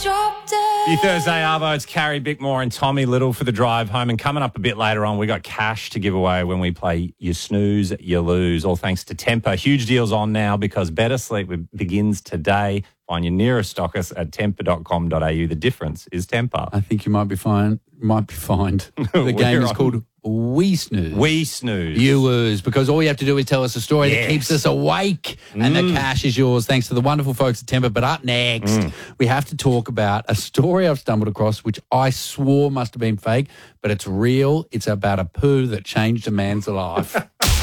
The Thursday Arvo, it's Carrie Bickmore and Tommy Little for the drive home. And coming up a bit later on, we got cash to give away when we play You Snooze, You Lose, all thanks to Tempur. Huge deals on now because Better Sleep begins today. Find your nearest stockist at tempur.com.au. The difference is Tempur. I think you might be fined. The game is called We Snooze. We Snooze. You lose, because all you have to do is tell us a story that keeps us awake, and the cash is yours thanks to the wonderful folks at Tempur. But up next, we have to talk about a story I've stumbled across, which I swore must have been fake, but it's real. It's about a poo that changed a man's life.